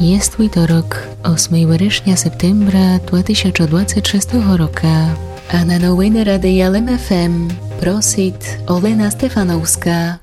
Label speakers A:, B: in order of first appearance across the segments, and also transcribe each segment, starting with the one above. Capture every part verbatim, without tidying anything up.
A: Jest wtorok, ósmego września septembra dwa tysiące dwudziestego szóstego roku, a na nowiny Radia L M F M prosi Olena Stefanowska.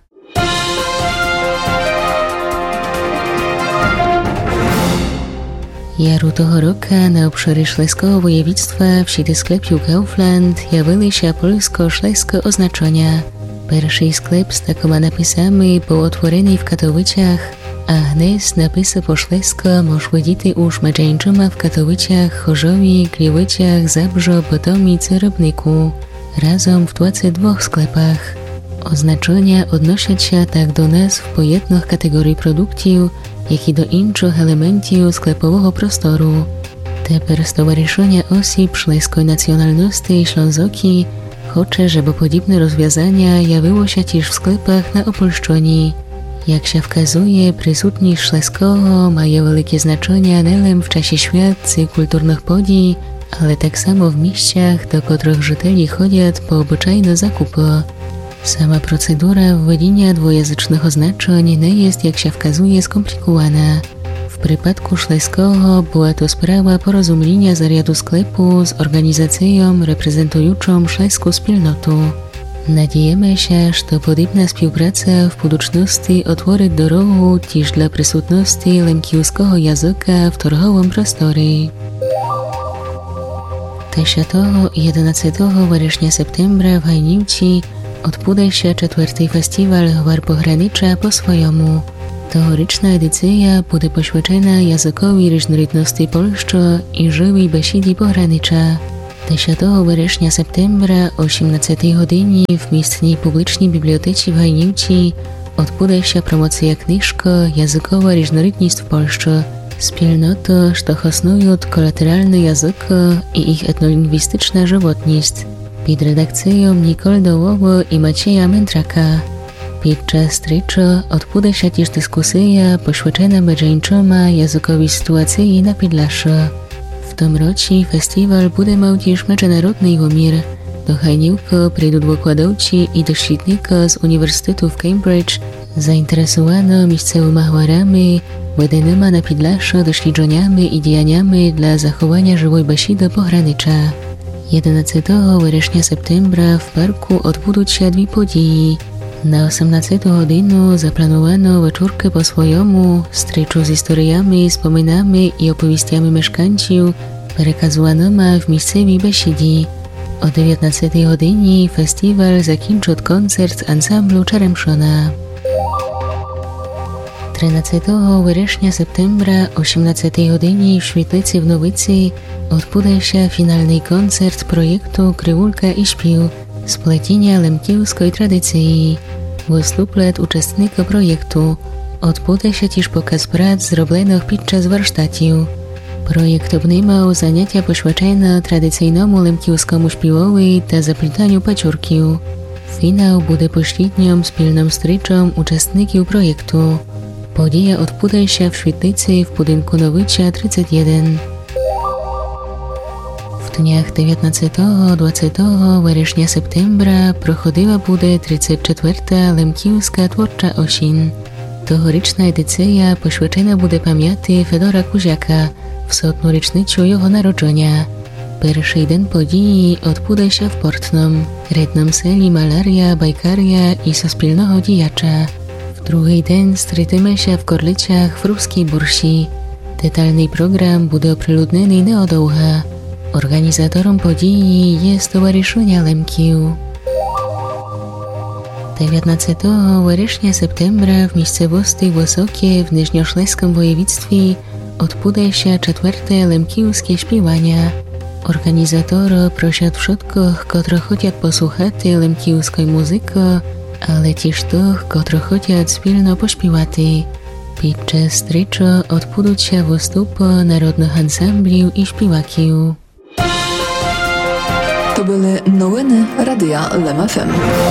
A: Jaru того року на обширі Шлеського воєвідства в сіти склепів Kaufland явилися польсько-шлеське означення. Перший склеп з такими написами був утворений в Катовичах, а гнес написи по-шлесько мож видіти у Шмаджанчума в Катовичах, Хожові, Крівичах, Забжо, Потомі, Церобнику. Разом в двадцять двох склепах. Означення односяться так до назв поєднаних категорій продуктів, як і до інших елементів склепового простору. Тепер Stowarzyszenie Osób Szlejskiej Nacjonalności Ślązoki хоче, щоб подібне розв'язання явилося тіж в склепах на Опольщині. Як się wskazuje, присутність Шлеського має велике значення не лише в часі свят чи культурних подій, але так само в місцях, до котрих жителі ходять по обичайно закупу. Sama procedura wwedzenia dwujęzycznych oznaczeń nie jest, jak się wskazuje, skomplikowana. W przypadku Szlejskiego była to sprawa porozumienia zarяду sklepu z organizacją reprezentującą szlejską wspólnotę. Nadziejemy się, że podobna współpraca w przyszłości otworzy drogę też dla przysutności lemkiuskiego języka w torgowym prostorze. jedenastego września septembra w Hajniwci odbędzie się czwarty festiwal Gwar Pogranicza po swojemu. Tegoryczna edycja będzie poświęcona językowi różnorodności polszczo i żywej besiedy pogranicza. dziesiątego września septembra o osiemnastej godzinie w miejscowej publicznej bibliotece w Hajniwci odbędzie się promocja książki Językowa różnorodność w Polsce. Wspólnoto, że hosnują kolateralne języki i ich etnolingwistyczna żywotność. Pod redakcją Nicole Dołowo i Macieja Mędraka. Podczas stryczo odbędzie się też dyskusja poświęcona bieżącemu językowi sytuacji na Podlasiu. W tym roku festiwal będzie miał też międzynarodny wymiar. Do Hajniwki przyjdą wykładowcy i doświadczeni z Uniwersytetu w Cambridge, zainteresowano miejscowymi gwarami, wydanymi na Podlasiu doświadczeniami i działaniami dla zachowania żywej besiedy pogranicza. jedenastego września septembra w parku odbędą się dwie podії. Na osiemnastą godzinę zaplanowano wieczórkę po swojemu, stryczu z historiami, wspominami i opowieściami mieszkańców, przekazywanymi w miejscowej besiedzie. O dziewiętnastej godzinie festiwal zakończy koncert z ansamblu Czeremszona. trzynastego września septembra o osiemnastej godzinie w Świetlicy w Nowicy odbędzie się finalny koncert projektu Krywulka i śpiew splecienia lemkiewskiej tradycji. Wystąpią uczestnicy projektu. Odbędzie się też pokaz prac zrobionych podczas warsztatów. Projekt obejmował zajęcia poświęcone tradycyjnemu lemkiewskiemu śpiewowi i zapletaniu paciorków. Finał będzie pośrednią wspólną stryczą uczestników projektu. Podія odbędzie się w Świetlicy w budynku Nowicia trzydzieści jeden. W dniach dziewiętnastego do dwudziestego września septembra prochodziła będzie trzydziesta czwarta Lemkiewska Twórcza Osien. Tegoryczna edycja poświęcona będzie pamięci Fedora Kuziaka w setną rocznicę jego narodzenia. Pierwszy dzień podії odbędzie się w Portnom, rednym seli malaria, bajkaria i sospólnego dziejacza. Drugi dzień strytymy się w Korlicach w Ruskiej Bursi. Detalny program będzie opriludniony nieodługo. Organizatorem podії jest Stowarzyszenie Lemkiów. dziewiętnastego września septembra w miejscowości Wysokie w Niżnioszlejskim województwie odbędzie się czwarte lemkiewskie śpiewania. Organizator prosi wszystkich, którzy chcą posłuchać lemkiewskiej muzyki, ale też tych, którzy chcą wspólnie pośpiewać. Podczas stryczo odbędą się występy narodnych ansambliów i śpiewaków.
B: To były nowiny Radia L M F M.